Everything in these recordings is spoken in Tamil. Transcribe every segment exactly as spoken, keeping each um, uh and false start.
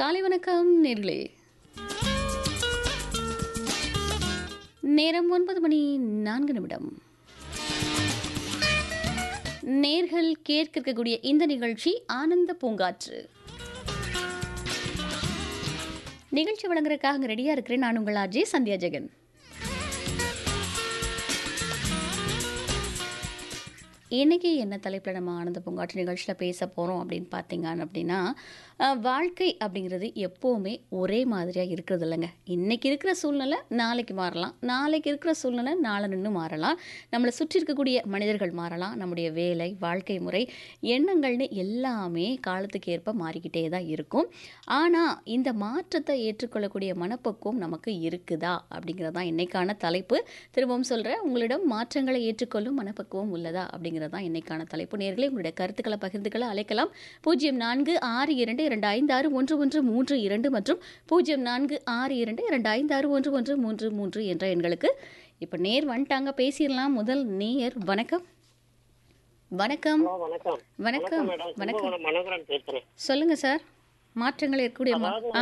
காலை வணக்கம் நேர்களே. நேரம் ஒன்பது மணி நான்கு நிமிடம். நேர்கள் கேட்கக்கூடிய இந்த நிகழ்ச்சி ஆனந்த பூங்காற்று. நிகழ்ச்சி வழங்குறதுக்காக ரெடியா இருக்கிறேன். நான் உங்கள் ஆர்ஜே சந்தியா ஜெகன். இன்றைக்கி என்ன தலைப்பில் நம்ம ஆனந்த பூங்காற்று நிகழ்ச்சியில் பேச போகிறோம் அப்படின்னு பார்த்தீங்க அப்படின்னா, வாழ்க்கை அப்படிங்கிறது எப்போவுமே ஒரே மாதிரியாக இருக்கிறது இல்லைங்க. இன்றைக்கி இருக்கிற சூழ்நிலை நாளைக்கு மாறலாம், நாளைக்கு இருக்கிற சூழ்நிலை நாளை நின்று மாறலாம், நம்மளை சுற்றி இருக்கக்கூடிய மனிதர்கள் மாறலாம், நம்முடைய வேலை, வாழ்க்கை முறை, எண்ணங்கள்னு எல்லாமே காலத்துக்கு ஏற்ப மாறிக்கிட்டே தான் இருக்கும். ஆனால் இந்த மாற்றத்தை ஏற்றுக்கொள்ளக்கூடிய மனப்பக்குவம் நமக்கு இருக்குதா அப்படிங்கிறது தான் இன்றைக்கான தலைப்பு. திரும்பவும் சொல்கிறேன், உங்களிடம் மாற்றங்களை ஏற்றுக்கொள்ளும் மனப்பக்குவம் உள்ளதா அப்படிங்கிறது தான் இன்னைக்கான தலைப்பு. நேயர்களே, உங்களுடைய கருத்துக்களை பகிர்ந்துக்களை அழைக்கலாம். பூஜ்ஜியம் நான்கு ஆறு இரண்டு இரண்டு ஐந்து ஆறு ஒன்று ஒன்று மூன்று இரண்டு மற்றும் பூஜ்ஜியம் நான்கு ஆறு இரண்டு இரண்டு ஐந்து ஆறு ஒன்று ஒன்று மூன்று மூன்று என்ற எண்களுக்கு. இப்போ நேர் வந்துட்டாங்க, பேசிடலாம். முதல் நேயர். வணக்கம். வணக்கம் வணக்கம் வணக்கம். சொல்லுங்க சார். மாற்றங்கள் இருக்கக்கூடிய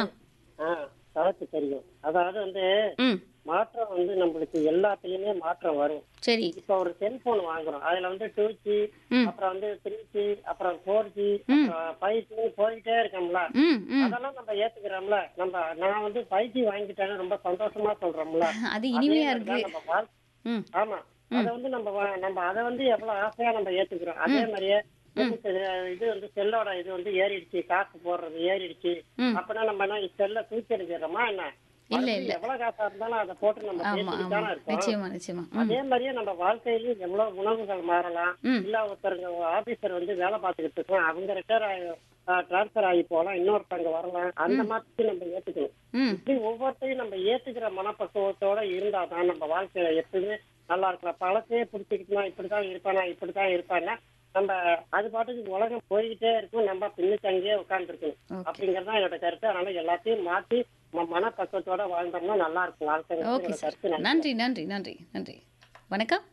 தெரியும். அதாவது வந்து மாற்றம் வந்து நம்மளுக்கு எல்லாத்துலயுமே மாற்றம் வரும். சரி. இப்ப ஒரு செல்போன் வாங்குறோம், அதுல வந்து டூ ஜி, அப்புறம் வந்து த்ரீ ஜி, அப்புறம் ஃபோர் ஜி, ஃபைவ் ஜி போயிட்டே இருக்கோம்ல. அதெல்லாம் நம்ம ஏத்துக்கிறோம்ல. நம்ம நான் வந்து ஃபைவ் ஜி வாங்கிட்டேன்னு ரொம்ப சந்தோஷமா சொல்றோம்ல. அது இனிமையா இருக்கு. ஆமா, அத வந்து நம்ம நம்ம அதை வந்து எவ்வளவு ஆசையா நம்ம ஏத்துக்கிறோம். அதே மாதிரியே இது வந்து செல்லோட இது வந்து ஏறிடுச்சு, காசு போடுறது ஏறிடுச்சு அப்படின்னா நம்ம என்ன செல்ல தூக்கி எறிஞ்சிடறோமா என்ன? எவ்வளவு காசா இருந்தாலும் அதை போட்டு நம்ம பேசிட்டுதானே இருக்கோம். அதே மாதிரியே நம்ம வாழ்க்கையிலும் எவ்வளவு உணவுகள் மாறலாம். இல்ல ஒருத்தருங்க ஆபீசர் வந்து வேலை பார்த்துக்கிட்டு இருக்கோம், அவங்க ரிட்டையர் ஆகி டிரான்ஸ்பர் ஆகி போகலாம், இன்னொருத்தவங்க வரலாம். அந்த மாதிரி நம்ம ஏத்துக்கணும். இப்படி ஒவ்வொருத்தையும் நம்ம ஏத்துக்கிற மனப்பக்குவத்தோட இருந்தாதான் நம்ம வாழ்க்கையில எப்பவுமே நல்லா இருக்கலாம். பழத்தையே பிடிச்சிக்கிட்டோம்னா இப்படிதான் இருப்பானா இப்படிதான் இருப்பானா நம்ம அது பாட்டுக்கு உலகம் போய்கிட்டே இருக்கும், நம்ம பின்னுக்கு அங்கேயே உட்கார்ந்து இருக்கணும் அப்படிங்கறதான் என்னோட கருத்து. அதனால எல்லாத்தையும் மாற்றி மனப்பக்குவத்தோட வாழ்ந்தோம்னா நல்லா இருக்கும் வாழ்க்கை. நன்றி நன்றி நன்றி நன்றி. வணக்கம்.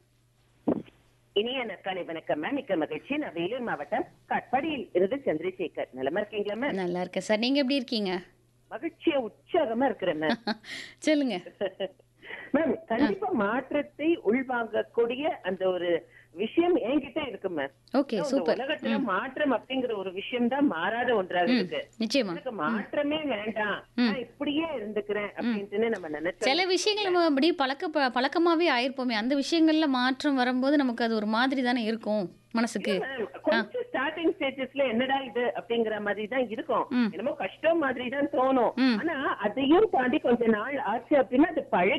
இனிய நற்காலை வணக்கம் மேம். மிக்க மகிழ்ச்சி. நான் வேலூர் மாவட்டம் கட்பாடியில் இருந்து சந்திரசேகர். நலமா இருக்கீங்களா மேம்? நல்லா இருக்கேன் சார். நீங்க எப்படி இருக்கீங்க? மகிழ்ச்சியா உற்சாகமா இருக்கிறேன் மேம். சொல்லுங்க மேம். கண்டிப்பா மாற்றத்தை உள்வாங்கக்கூடிய அந்த ஒரு விஷயம் என்கிட்ட இருக்கு மேம். Okay, super. உலகத்துல மாற்றம் அப்படிங்கிற ஒரு விஷயம் தான் மாறாத ஒன்றாக இருக்கு. நிச்சயமா எனக்கு மாற்றமே வேண்டாம், நான் இப்படியே இருந்துக்கிறேன் அப்படின்னு நம்ம நினைச்சோம். சில விஷயங்கள் நம்ம அப்படி பழக்க பழக்கமாவே ஆயிருப்போமே, அந்த விஷயங்கள்ல மாற்றம் வரும்போது நமக்கு அது ஒரு மாதிரி தானே இருக்கும் மனசுக்கு. கொஞ்சம் ஸ்டார்டிங் ஸ்டேஜஸ்ல என்னடா இது அப்படிங்கிற மாதிரி தான் இருக்கும், என்னமோ கஷ்டம் மாதிரி தான் தோணும். ஆனா அதையும் தாண்டி கொஞ்ச நாள் ஆச்சு அப்படின்னா அது பழகி